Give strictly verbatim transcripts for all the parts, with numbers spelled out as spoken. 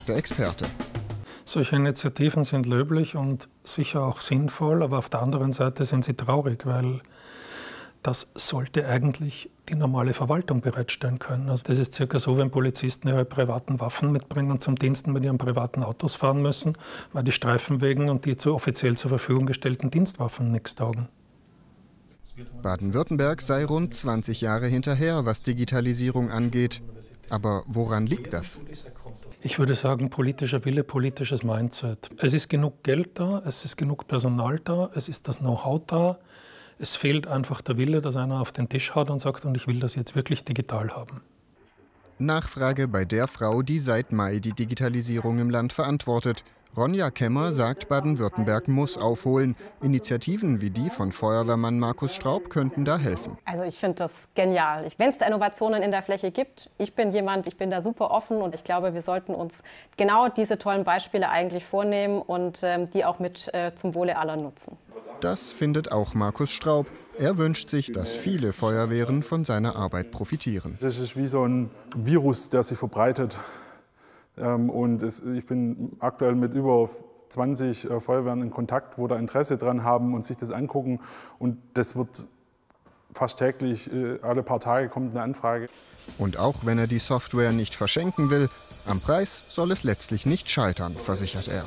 der Experte. Solche Initiativen sind löblich und sicher auch sinnvoll, aber auf der anderen Seite sind sie traurig, weil das sollte eigentlich die normale Verwaltung bereitstellen können. Also das ist circa so, wenn Polizisten ihre privaten Waffen mitbringen und zum Diensten mit ihren privaten Autos fahren müssen, weil die Streifenwegen und die zu offiziell zur Verfügung gestellten Dienstwaffen nichts taugen. Baden-Württemberg sei rund zwanzig Jahre hinterher, was Digitalisierung angeht. Aber woran liegt das? Ich würde sagen, politischer Wille, politisches Mindset. Es ist genug Geld da, es ist genug Personal da, es ist das Know-how da. Es fehlt einfach der Wille, dass einer auf den Tisch haut und sagt, und ich will das jetzt wirklich digital haben. Nachfrage bei der Frau, die seit Mai die Digitalisierung im Land verantwortet. Ronja Kemmer sagt, Baden-Württemberg muss aufholen. Initiativen wie die von Feuerwehrmann Markus Straub könnten da helfen. Also ich finde das genial. Wenn es da Innovationen in der Fläche gibt, ich bin jemand, ich bin da super offen und ich glaube, wir sollten uns genau diese tollen Beispiele eigentlich vornehmen und ähm, die auch mit äh, zum Wohle aller nutzen. Das findet auch Markus Straub. Er wünscht sich, dass viele Feuerwehren von seiner Arbeit profitieren. Das ist wie so ein Virus, der sich verbreitet. Und es, ich bin aktuell mit über zwanzig Feuerwehren in Kontakt, wo da Interesse dran haben und sich das angucken. Und das wird fast täglich, alle paar Tage kommt eine Anfrage. Und auch wenn er die Software nicht verschenken will, am Preis soll es letztlich nicht scheitern, versichert er.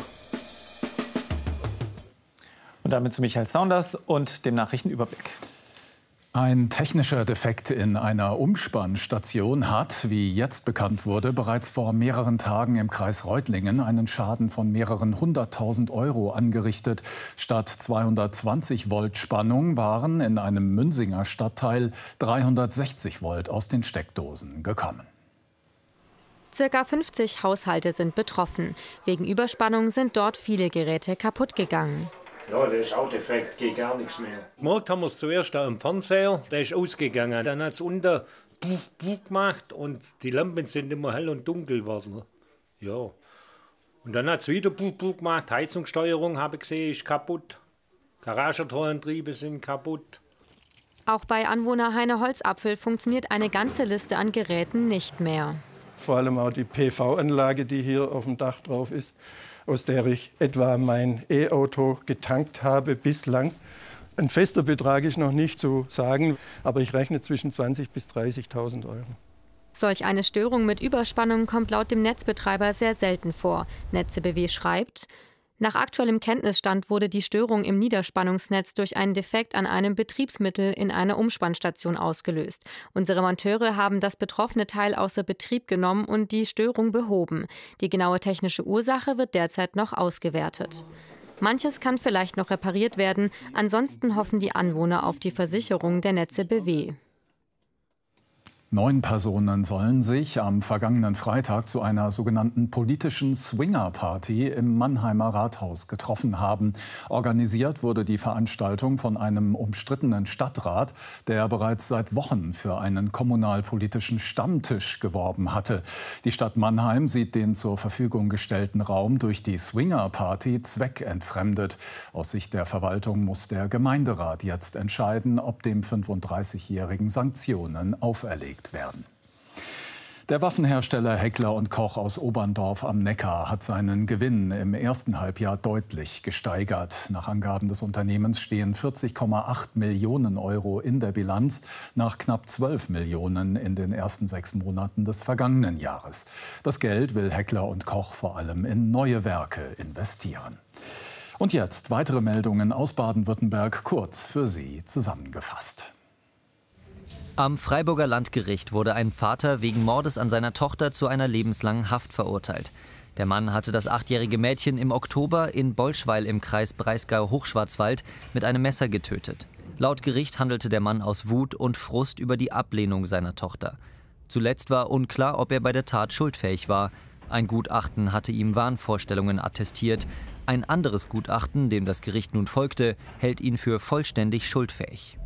Und damit zu Michael Saunders und dem Nachrichtenüberblick. Ein technischer Defekt in einer Umspannstation hat, wie jetzt bekannt wurde, bereits vor mehreren Tagen im Kreis Reutlingen einen Schaden von mehreren hunderttausend Euro angerichtet. Statt zweihundertzwanzig Volt Spannung waren in einem Münsinger Stadtteil dreihundertsechzig Volt aus den Steckdosen gekommen. Circa fünfzig Haushalte sind betroffen. Wegen Überspannung sind dort viele Geräte kaputt gegangen. Ja, der ist auch defekt, geht gar nichts mehr. Gemerkt haben wir es zuerst am Fernseher, der ist ausgegangen. Dann hat es unten Puff, Puff gemacht und die Lampen sind immer hell und dunkel geworden. Ja. Und dann hat es wieder Puff, Puff gemacht, Heizungssteuerung habe ich gesehen, ist kaputt. Garagentorantriebe sind kaputt. Auch bei Anwohner Heine Holzapfel funktioniert eine ganze Liste an Geräten nicht mehr. Vor allem auch die P V-Anlage, die hier auf dem Dach drauf ist, aus der ich etwa mein E-Auto getankt habe bislang. Ein fester Betrag ist noch nicht zu sagen, aber ich rechne zwischen zwanzigtausend bis dreißigtausend Euro. Solch eine Störung mit Überspannung kommt laut dem Netzbetreiber sehr selten vor. NetzeBW schreibt: Nach aktuellem Kenntnisstand wurde die Störung im Niederspannungsnetz durch einen Defekt an einem Betriebsmittel in einer Umspannstation ausgelöst. Unsere Monteure haben das betroffene Teil außer Betrieb genommen und die Störung behoben. Die genaue technische Ursache wird derzeit noch ausgewertet. Manches kann vielleicht noch repariert werden, ansonsten hoffen die Anwohner auf die Versicherung der NetzeBW. Neun Personen sollen sich am vergangenen Freitag zu einer sogenannten politischen Swinger-Party im Mannheimer Rathaus getroffen haben. Organisiert wurde die Veranstaltung von einem umstrittenen Stadtrat, der bereits seit Wochen für einen kommunalpolitischen Stammtisch geworben hatte. Die Stadt Mannheim sieht den zur Verfügung gestellten Raum durch die Swinger-Party zweckentfremdet. Aus Sicht der Verwaltung muss der Gemeinderat jetzt entscheiden, ob dem fünfunddreißigjährigen Sanktionen auferlegt werden. Der Waffenhersteller Heckler und Koch aus Oberndorf am Neckar hat seinen Gewinn im ersten Halbjahr deutlich gesteigert. Nach Angaben des Unternehmens stehen vierzig Komma acht Millionen Euro in der Bilanz, nach knapp zwölf Millionen in den ersten sechs Monaten des vergangenen Jahres. Das Geld will Heckler und Koch vor allem in neue Werke investieren. Und jetzt weitere Meldungen aus Baden-Württemberg, kurz für Sie zusammengefasst. Am Freiburger Landgericht wurde ein Vater wegen Mordes an seiner Tochter zu einer lebenslangen Haft verurteilt. Der Mann hatte das achtjährige Mädchen im Oktober in Bolschweil im Kreis Breisgau-Hochschwarzwald mit einem Messer getötet. Laut Gericht handelte der Mann aus Wut und Frust über die Ablehnung seiner Tochter. Zuletzt war unklar, ob er bei der Tat schuldfähig war. Ein Gutachten hatte ihm Wahnvorstellungen attestiert. Ein anderes Gutachten, dem das Gericht nun folgte, hält ihn für vollständig schuldfähig.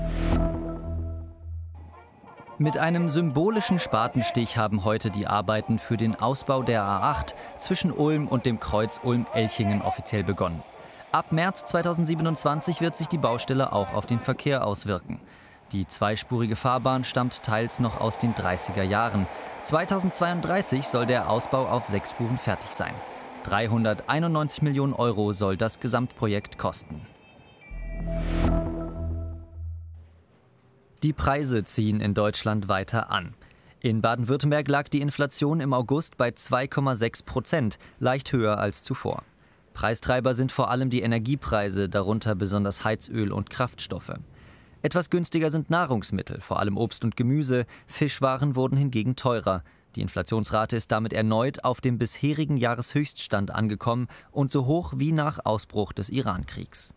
Mit einem symbolischen Spatenstich haben heute die Arbeiten für den Ausbau der A acht zwischen Ulm und dem Kreuz Ulm-Elchingen offiziell begonnen. Ab März zweitausendsiebenundzwanzig wird sich die Baustelle auch auf den Verkehr auswirken. Die zweispurige Fahrbahn stammt teils noch aus den dreißiger Jahren. zweitausendzweiunddreißig soll der Ausbau auf sechs Spuren fertig sein. dreihunderteinundneunzig Millionen Euro soll das Gesamtprojekt kosten. Die Preise ziehen in Deutschland weiter an. In Baden-Württemberg lag die Inflation im August bei zwei Komma sechs Prozent, leicht höher als zuvor. Preistreiber sind vor allem die Energiepreise, darunter besonders Heizöl und Kraftstoffe. Etwas günstiger sind Nahrungsmittel, vor allem Obst und Gemüse. Fischwaren wurden hingegen teurer. Die Inflationsrate ist damit erneut auf dem bisherigen Jahreshöchststand angekommen und so hoch wie nach Ausbruch des Iran-Kriegs.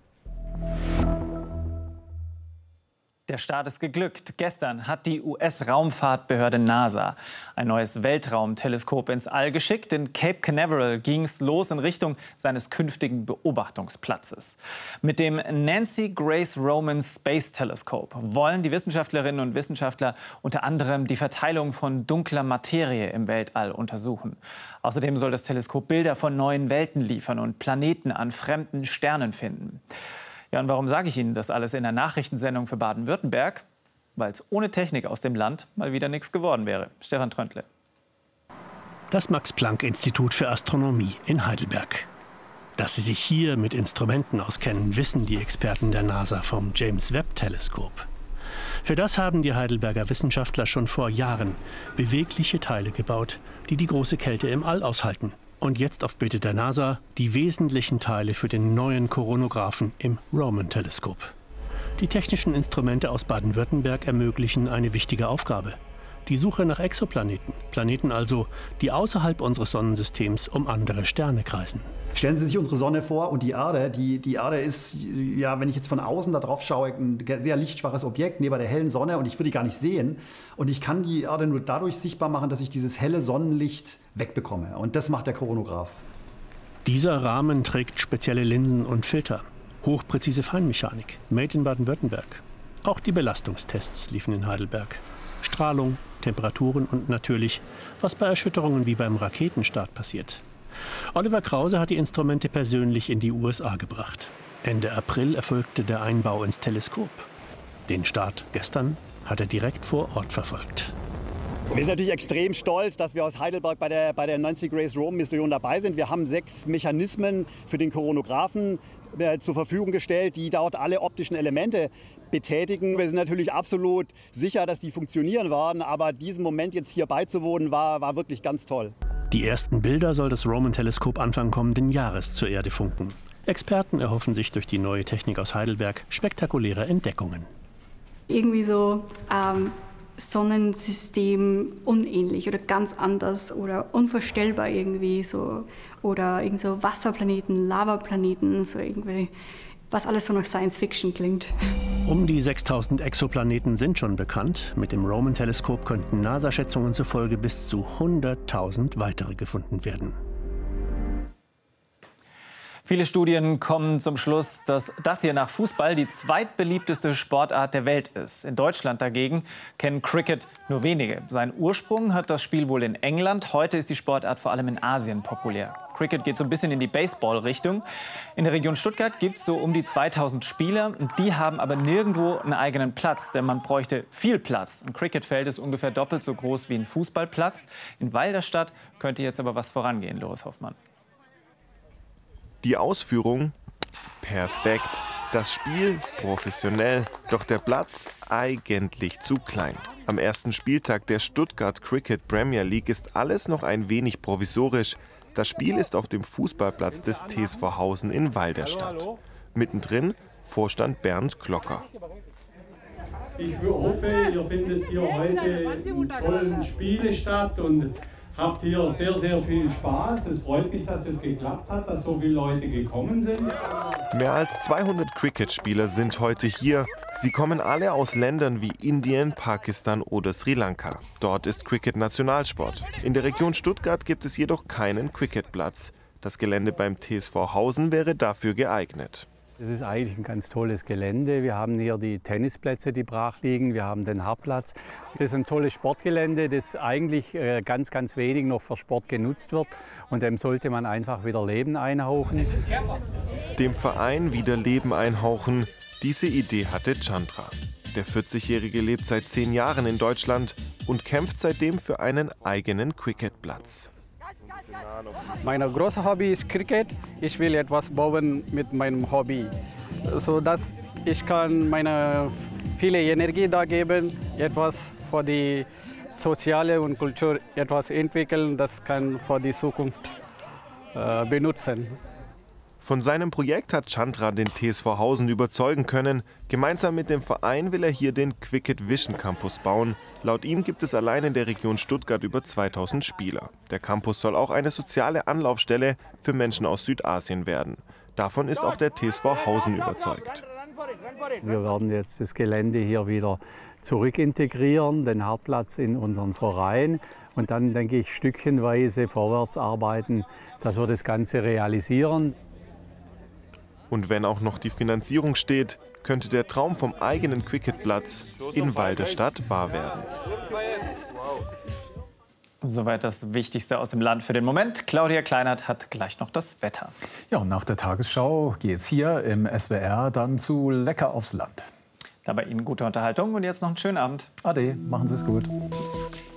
Der Start ist geglückt. Gestern hat die U S-Raumfahrtbehörde NASA ein neues Weltraumteleskop ins All geschickt. In Cape Canaveral ging es los in Richtung seines künftigen Beobachtungsplatzes. Mit dem Nancy Grace Roman Space Telescope wollen die Wissenschaftlerinnen und Wissenschaftler unter anderem die Verteilung von dunkler Materie im Weltall untersuchen. Außerdem soll das Teleskop Bilder von neuen Welten liefern und Planeten an fremden Sternen finden. Ja, und warum sage ich Ihnen das alles in der Nachrichtensendung für Baden-Württemberg? Weil es ohne Technik aus dem Land mal wieder nichts geworden wäre. Stefan Tröntle. Das Max-Planck-Institut für Astronomie in Heidelberg. Dass sie sich hier mit Instrumenten auskennen, wissen die Experten der NASA vom James-Webb-Teleskop. Für das haben die Heidelberger Wissenschaftler schon vor Jahren bewegliche Teile gebaut, die die große Kälte im All aushalten. Und jetzt auf Bitte der NASA die wesentlichen Teile für den neuen Koronographen im Roman-Teleskop. Die technischen Instrumente aus Baden-Württemberg ermöglichen eine wichtige Aufgabe. Die Suche nach Exoplaneten. Planeten also, die außerhalb unseres Sonnensystems um andere Sterne kreisen. Stellen Sie sich unsere Sonne vor und die Erde. Die, die Erde ist, ja, wenn ich jetzt von außen da drauf schaue, ein sehr lichtschwaches Objekt neben der hellen Sonne und ich würde die gar nicht sehen. Und ich kann die Erde nur dadurch sichtbar machen, dass ich dieses helle Sonnenlicht wegbekomme. Und das macht der Koronograph. Dieser Rahmen trägt spezielle Linsen und Filter. Hochpräzise Feinmechanik, made in Baden-Württemberg. Auch die Belastungstests liefen in Heidelberg. Strahlung, Temperaturen und natürlich, was bei Erschütterungen wie beim Raketenstart passiert. Oliver Krause hat die Instrumente persönlich in die U S A gebracht. Ende April erfolgte der Einbau ins Teleskop. Den Start gestern hat er direkt vor Ort verfolgt. Wir sind natürlich extrem stolz, dass wir aus Heidelberg bei der, bei der Nancy Grace Roman Mission dabei sind. Wir haben sechs Mechanismen für den Koronographen äh, zur Verfügung gestellt, die dort alle optischen Elemente betätigen. Wir sind natürlich absolut sicher, dass die funktionieren werden, aber diesen Moment jetzt hier beizuwohnen, war, war wirklich ganz toll. Die ersten Bilder soll das Roman-Teleskop Anfang kommenden Jahres zur Erde funken. Experten erhoffen sich durch die neue Technik aus Heidelberg spektakuläre Entdeckungen. Irgendwie so ähm, Sonnensystem unähnlich oder ganz anders oder unvorstellbar irgendwie so. Oder irgend so Wasserplaneten, Lavaplaneten, so irgendwie, was alles so nach Science Fiction klingt. Um die sechstausend Exoplaneten sind schon bekannt. Mit dem Roman-Teleskop könnten NASA-Schätzungen zufolge bis zu hunderttausend weitere gefunden werden. Viele Studien kommen zum Schluss, dass das hier nach Fußball die zweitbeliebteste Sportart der Welt ist. In Deutschland dagegen kennen Cricket nur wenige. Seinen Ursprung hat das Spiel wohl in England. Heute ist die Sportart vor allem in Asien populär. Cricket geht so ein bisschen in die Baseball-Richtung. In der Region Stuttgart gibt es so um die zweitausend Spieler. Die haben aber nirgendwo einen eigenen Platz, denn man bräuchte viel Platz. Ein Cricketfeld ist ungefähr doppelt so groß wie ein Fußballplatz. In Walderstadt könnte jetzt aber was vorangehen, Loris Hoffmann. Die Ausführung perfekt, das Spiel professionell, doch der Platz eigentlich zu klein. Am ersten Spieltag der Stuttgart Cricket Premier League ist alles noch ein wenig provisorisch. Das Spiel ist auf dem Fußballplatz des T S V Hausen in Walderstadt. Mittendrin Vorstand Bernd Glocker. Ich hoffe, ihr findet hier heute einen tollen Spiele statt und habt hier sehr, sehr viel Spaß. Es freut mich, dass es geklappt hat, dass so viele Leute gekommen sind. Mehr als zweihundert Cricket-Spieler sind heute hier. Sie kommen alle aus Ländern wie Indien, Pakistan oder Sri Lanka. Dort ist Cricket Nationalsport. In der Region Stuttgart gibt es jedoch keinen Cricketplatz. Das Gelände beim T S V Hausen wäre dafür geeignet. Es ist eigentlich ein ganz tolles Gelände. Wir haben hier die Tennisplätze, die brach liegen. Wir haben den Hartplatz. Das ist ein tolles Sportgelände, das eigentlich ganz, ganz wenig noch für Sport genutzt wird. Und dem sollte man einfach wieder Leben einhauchen. Dem Verein wieder Leben einhauchen, diese Idee hatte Chandra. Der vierzigjährige lebt seit zehn Jahren in Deutschland und kämpft seitdem für einen eigenen Cricketplatz. Mein großes Hobby ist Cricket. Ich will etwas bauen mit meinem Hobby, sodass ich kann meine viele Energie da geben, etwas für die soziale und Kultur etwas entwickeln, das kann für die Zukunft äh, benutzen. Von seinem Projekt hat Chandra den T S V Hausen überzeugen können. Gemeinsam mit dem Verein will er hier den Cricket Vision Campus bauen. Laut ihm gibt es allein in der Region Stuttgart über zweitausend Spieler. Der Campus soll auch eine soziale Anlaufstelle für Menschen aus Südasien werden. Davon ist auch der T S V Hausen überzeugt. Wir werden jetzt das Gelände hier wieder zurückintegrieren, den Hartplatz in unseren Verein und dann, denke ich, stückchenweise vorwärts arbeiten, dass wir das Ganze realisieren. Und wenn auch noch die Finanzierung steht, könnte der Traum vom eigenen Cricketplatz in Walderstadt wahr werden. Soweit das Wichtigste aus dem Land für den Moment. Claudia Kleinert hat gleich noch das Wetter. Ja, und nach der Tagesschau geht es hier im S W R dann zu Lecker aufs Land. Dabei Ihnen gute Unterhaltung und jetzt noch einen schönen Abend. Ade, machen Sie es gut. Tschüss.